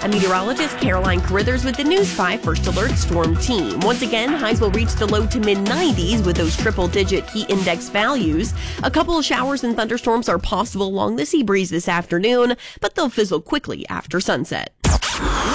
I'm meteorologist Caroline Carithers with the News 5 First Alert Storm Team. Once again, highs will reach the low to mid-90s with those triple-digit heat index values. A couple of showers and thunderstorms are possible along the sea breeze this afternoon, but they'll fizzle quickly after sunset.